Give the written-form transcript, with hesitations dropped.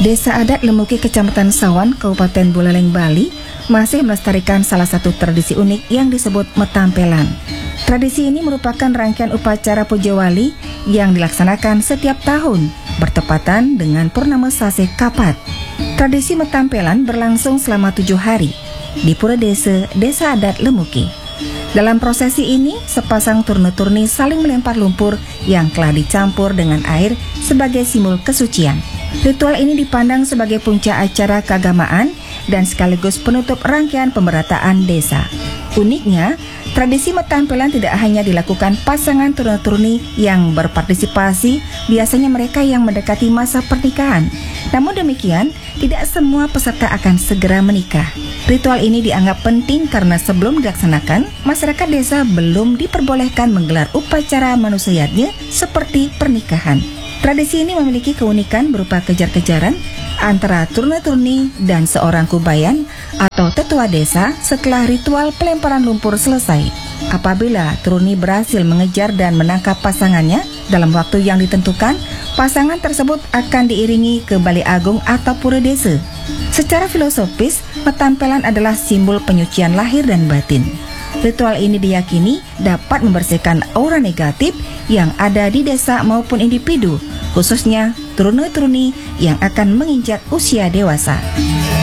Desa adat Lemuki, Kecamatan Sawan, Kabupaten Buleleng, Bali, masih melestarikan salah satu tradisi unik yang disebut metampelan. Tradisi ini merupakan rangkaian upacara puja wali yang dilaksanakan setiap tahun, bertepatan dengan Purnama Sase Kapat. Tradisi metampelan berlangsung selama 7 hari di Pura Desa, Desa Adat Lemuki. Dalam prosesi ini, sepasang turun-turuni saling melempar lumpur yang telah dicampur dengan air sebagai simbol kesucian. Ritual ini dipandang sebagai puncak acara keagamaan dan sekaligus penutup rangkaian pemberataan desa. Uniknya, tradisi metampelan tidak hanya dilakukan pasangan turun-turuni yang berpartisipasi, biasanya mereka yang mendekati masa pernikahan. Namun demikian, tidak semua peserta akan segera menikah. Ritual ini dianggap penting karena sebelum dilaksanakan, masyarakat desa belum diperbolehkan menggelar upacara manusiaatnya seperti pernikahan. Tradisi ini memiliki keunikan berupa kejar-kejaran antara turun-turuni dan seorang kubayan atau tetua desa setelah ritual pelemparan lumpur selesai. Apabila turuni berhasil mengejar dan menangkap pasangannya dalam waktu yang ditentukan, pasangan tersebut akan diiringi ke Balai Agung atau Pura Desa. Secara filosofis, metampelan adalah simbol penyucian lahir dan batin. Ritual ini diyakini dapat membersihkan aura negatif yang ada di desa maupun individu, khususnya turun-turuni yang akan menginjak usia dewasa.